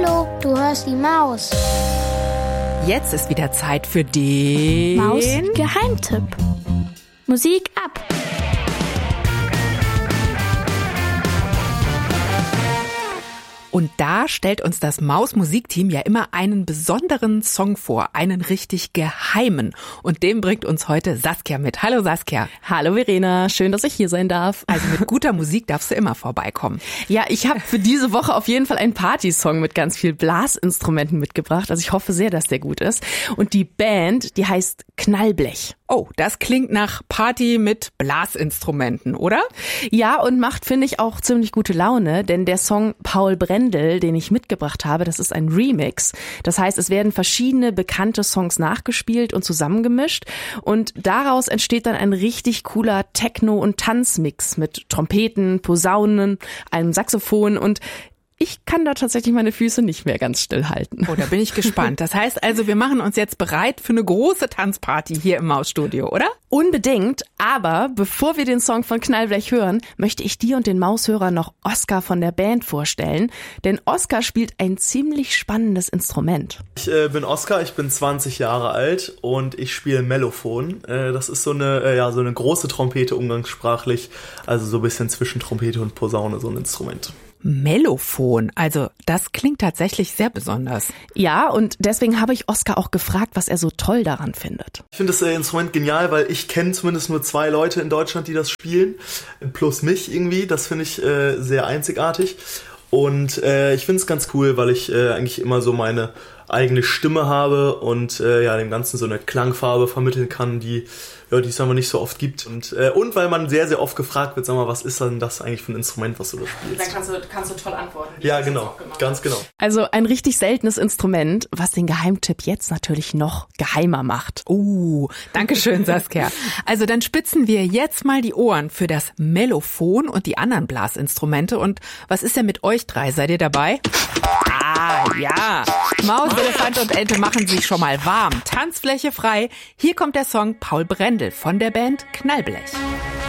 Hallo, du hörst die Maus. Jetzt ist wieder Zeit für den Maus-Geheimtipp. Musik ab. Und da stellt uns das Maus-Musikteam ja immer einen besonderen Song vor, einen richtig geheimen. Und den bringt uns heute Saskia mit. Hallo Saskia. Hallo Verena, schön, dass ich hier sein darf. Also mit guter Musik darfst du immer vorbeikommen. Ja, ich habe für diese Woche auf jeden Fall einen Partysong mit ganz viel Blasinstrumenten mitgebracht. Also ich hoffe sehr, dass der gut ist. Und die Band, die heißt Knallblech. Oh, das klingt nach Party mit Blasinstrumenten, oder? Ja, und macht, finde ich, auch ziemlich gute Laune, denn der Song Paul Brendel, den ich mitgebracht habe, das ist ein Remix. Das heißt, es werden verschiedene bekannte Songs nachgespielt und zusammengemischt und daraus entsteht dann ein richtig cooler Techno- und Tanzmix mit Trompeten, Posaunen, einem Saxophon und ich kann da tatsächlich meine Füße nicht mehr ganz still halten. Oh, da bin ich gespannt. Das heißt also, wir machen uns jetzt bereit für eine große Tanzparty hier im Mausstudio, oder? Unbedingt, aber bevor wir den Song von Knallblech hören, möchte ich dir und den Maushörern noch Oskar von der Band vorstellen, denn Oskar spielt ein ziemlich spannendes Instrument. Ich bin Oskar, ich bin 20 Jahre alt und ich spiele Mellophon. Das ist so eine große Trompete umgangssprachlich, also so ein bisschen zwischen Trompete und Posaune, so ein Instrument. Mellophon, also das klingt tatsächlich sehr besonders. Ja, und deswegen habe ich Oskar auch gefragt, was er so toll daran findet. Ich finde das Instrument genial, weil ich kenne zumindest nur 2 Leute in Deutschland, die das spielen, plus mich irgendwie. Das finde ich sehr einzigartig und ich finde es ganz cool, weil ich eigentlich immer so meine eigene Stimme habe und dem Ganzen so eine Klangfarbe vermitteln kann, die es aber nicht so oft gibt. Und weil man sehr, sehr oft gefragt wird, sag mal, was ist denn das eigentlich für ein Instrument, was du da spielst? Dann kannst du toll antworten. Ja, genau, ganz genau. Also ein richtig seltenes Instrument, was den Geheimtipp jetzt natürlich noch geheimer macht. Danke schön, Saskia. Also dann spitzen wir jetzt mal die Ohren für das Mellophon und die anderen Blasinstrumente. Und was ist denn mit euch 3? Seid ihr dabei? Ja. Maus, Elefant und Ente machen sich schon mal warm. Tanzfläche frei. Hier kommt der Song Paul Brendel von der Band Knallblech.